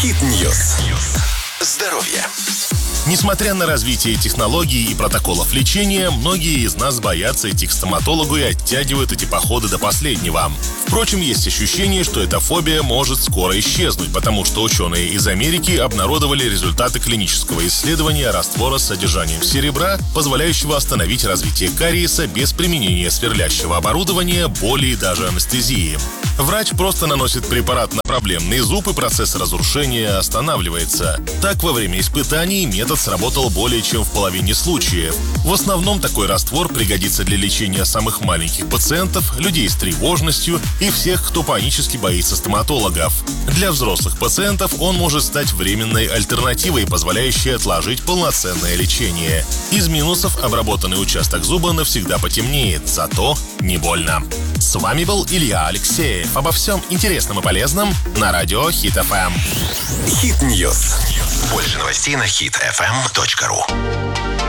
Хит-ньюс. Здоровье. Несмотря на развитие технологий и протоколов лечения, многие из нас боятся идти к стоматологу и оттягивают эти походы до последнего. Впрочем, есть ощущение, что эта фобия может скоро исчезнуть, потому что ученые из Америки обнародовали результаты клинического исследования раствора с содержанием серебра, позволяющего остановить развитие кариеса без применения сверлящего оборудования, боли и даже анестезии. Врач просто наносит препарат на проблемный зуб, и процесс разрушения останавливается. Так, во время испытаний метод сработал более чем в половине случаев. В основном такой раствор пригодится для лечения самых маленьких пациентов, людей с тревожностью и всех, кто панически боится стоматологов. Для взрослых пациентов он может стать временной альтернативой, позволяющей отложить полноценное лечение. Из минусов: обработанный участок зуба навсегда потемнеет, зато не больно. С вами был Илья Алексеев. Обо всем интересном и полезном на радио Хит FM. Хит-ньюс. Больше новостей на hitfm.ru.